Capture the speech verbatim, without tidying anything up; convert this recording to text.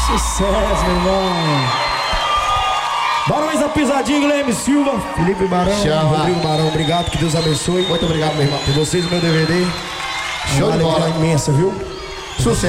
Sucesso, meu irmão. Barões da Pisadinha, Guilherme Silva, Felipe Barão, Chama. Rodrigo Barão, obrigado, que Deus abençoe. Muito obrigado, meu irmão. E vocês, o meu D V D. Show Uma de bola. alegria imensa, viu? Sucesso.